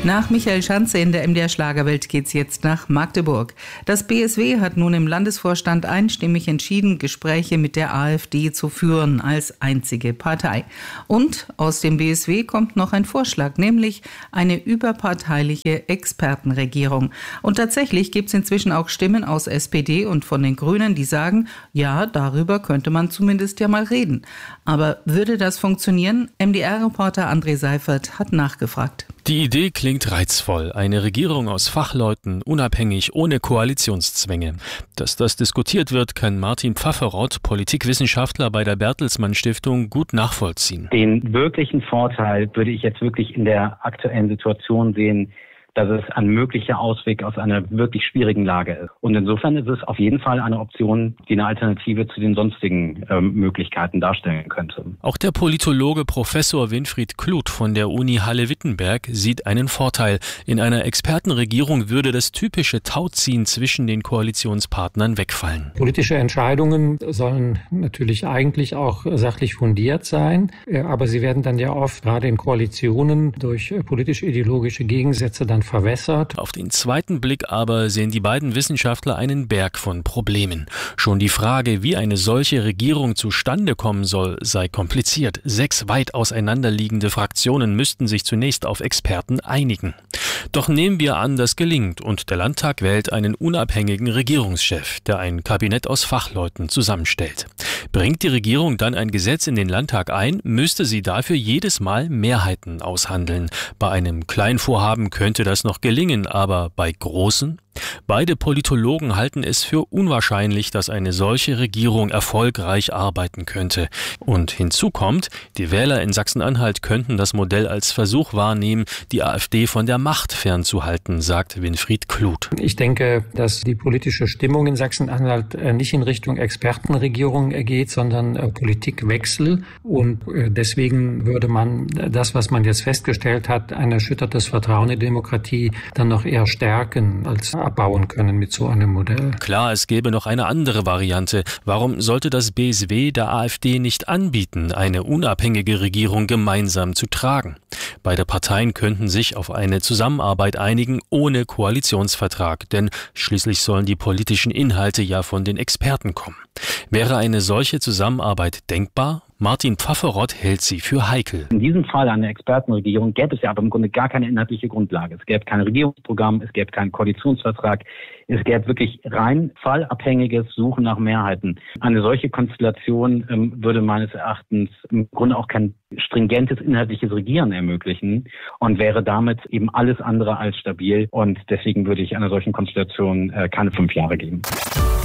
Nach Michael Schanze in der MDR Schlagerwelt geht's jetzt nach Magdeburg. Das BSW hat nun im Landesvorstand einstimmig entschieden, Gespräche mit der AfD zu führen als einzige Partei. Und aus dem BSW kommt noch ein Vorschlag, nämlich eine überparteiliche Expertenregierung. Und tatsächlich gibt's inzwischen auch Stimmen aus SPD und von den Grünen, die sagen, ja, darüber könnte man zumindest ja mal reden. Aber würde das funktionieren? MDR-Reporter André Seifert hat nachgefragt. Die Idee klingt reizvoll. Eine Regierung aus Fachleuten, unabhängig, ohne Koalitionszwänge. Dass das diskutiert wird, kann Martin Pfafferott, Politikwissenschaftler bei der Bertelsmann Stiftung, gut nachvollziehen. Den wirklichen Vorteil würde ich jetzt wirklich in der aktuellen Situation sehen, dass es ein möglicher Ausweg aus einer wirklich schwierigen Lage ist. Und insofern ist es auf jeden Fall eine Option, die eine Alternative zu den sonstigen Möglichkeiten darstellen könnte. Auch der Politologe Professor Winfried Kluth von der Uni Halle-Wittenberg sieht einen Vorteil. In einer Expertenregierung würde das typische Tauziehen zwischen den Koalitionspartnern wegfallen. Politische Entscheidungen sollen natürlich eigentlich auch sachlich fundiert sein, aber sie werden dann ja oft gerade in Koalitionen durch politisch-ideologische Gegensätze dann verwässert. Auf den zweiten Blick aber sehen die beiden Wissenschaftler einen Berg von Problemen. Schon die Frage, wie eine solche Regierung zustande kommen soll, sei kompliziert. 6 weit auseinanderliegende Fraktionen müssten sich zunächst auf Experten einigen. Doch nehmen wir an, das gelingt und der Landtag wählt einen unabhängigen Regierungschef, der ein Kabinett aus Fachleuten zusammenstellt. Bringt die Regierung dann ein Gesetz in den Landtag ein, müsste sie dafür jedes Mal Mehrheiten aushandeln. Bei einem Kleinvorhaben könnte das noch gelingen, aber bei großen? Beide Politologen halten es für unwahrscheinlich, dass eine solche Regierung erfolgreich arbeiten könnte. Und hinzu kommt, die Wähler in Sachsen-Anhalt könnten das Modell als Versuch wahrnehmen, die AfD von der Macht fernzuhalten, sagt Winfried Kluth. Ich denke, dass die politische Stimmung in Sachsen-Anhalt nicht in Richtung Expertenregierung geht, sondern Politikwechsel. Und deswegen würde man das, was man jetzt festgestellt hat, ein erschüttertes Vertrauen in die Demokratie, dann noch eher stärken als abbauen können mit so einem Modell. Klar, es gäbe noch eine andere Variante. Warum sollte das BSW der AfD nicht anbieten, eine unabhängige Regierung gemeinsam zu tragen? Beide Parteien könnten sich auf eine Zusammenarbeit einigen ohne Koalitionsvertrag, denn schließlich sollen die politischen Inhalte ja von den Experten kommen. Wäre eine solche Zusammenarbeit denkbar? Martin Pfafferott hält sie für heikel. In diesem Fall einer Expertenregierung gäbe es ja aber im Grunde gar keine inhaltliche Grundlage. Es gäbe kein Regierungsprogramm, es gäbe keinen Koalitionsvertrag, es gäbe wirklich rein fallabhängiges Suchen nach Mehrheiten. Eine solche Konstellation würde meines Erachtens im Grunde auch kein stringentes inhaltliches Regieren ermöglichen und wäre damit eben alles andere als stabil. Und deswegen würde ich einer solchen Konstellation keine 5 Jahre geben.